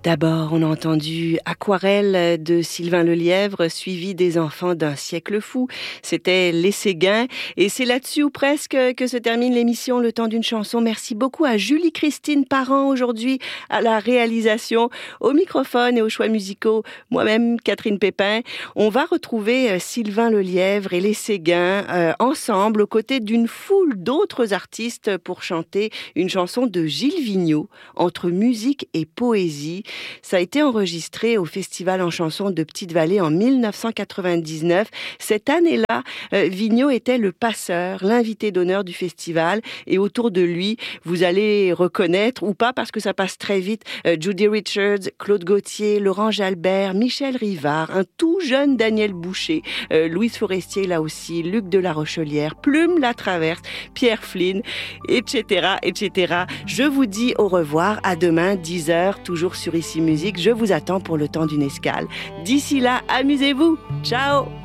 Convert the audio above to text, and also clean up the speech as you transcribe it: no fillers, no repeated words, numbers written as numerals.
D'abord, on a entendu Aquarelle de Sylvain Lelièvre, suivi des enfants d'un siècle fou. C'était Les Séguins. Et c'est là-dessus ou presque que se termine l'émission Le Temps d'une chanson. Merci beaucoup à Julie-Christine Parent aujourd'hui à la réalisation, au microphone et aux choix musicaux. Moi-même, Catherine Pépin. On va retrouver Sylvain Lelièvre et Les Séguins ensemble aux côtés d'une foule d'autres artistes pour chanter une chanson de Gilles Vigneault, Entre musique et poésie. Ça a été enregistré au Festival en chanson de Petite-Vallée en 1999. Cette année-là, Vigneault était le passeur, l'invité d'honneur du festival. Et autour de lui, vous allez reconnaître, ou pas parce que ça passe très vite, Judy Richards, Claude Gauthier, Laurent Jalbert, Michel Rivard, un tout jeune Daniel Boucher, Louise Forestier là aussi, Luc de la Rochelière, Plume Latraverse, Pierre Flynn, etc., etc. Je vous dis au revoir, à demain, 10h, toujours sur Ici Musique. Je vous attends pour le temps d'une escale. D'ici là, amusez-vous. Ciao!